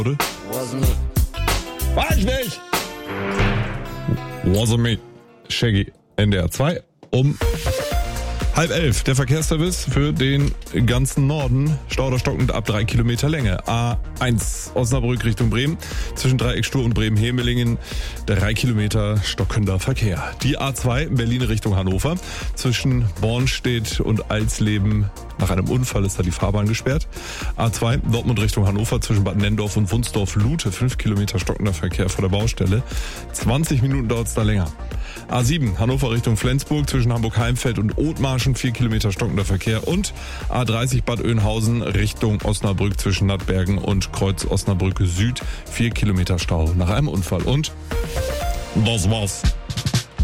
Oder? Wasn't me. War ich nicht! Wasn't me. Shaggy, NDR 2 um 10:30. Der Verkehrsservice für den ganzen Norden. Stau oder stockend ab 3 Kilometer Länge. A1 Osnabrück Richtung Bremen. Zwischen Dreieckstur und Bremen-Hemelingen 3 Kilometer stockender Verkehr. Die A2 Berlin Richtung Hannover. Zwischen Bornstedt und Alsleben nach einem Unfall ist da die Fahrbahn gesperrt. A2 Dortmund Richtung Hannover. Zwischen Bad Nenndorf und Wunsdorf-Lute 5 Kilometer stockender Verkehr vor der Baustelle. 20 Minuten dauert es da länger. A7 Hannover Richtung Flensburg. Zwischen Hamburg-Heimfeld und Othmarschen 4 Kilometer stockender Verkehr. Und A30 Bad Oeynhausen Richtung Osnabrück zwischen Nattbergen und Kreuz Osnabrück Süd 4 Kilometer Stau nach einem Unfall. Und das war's.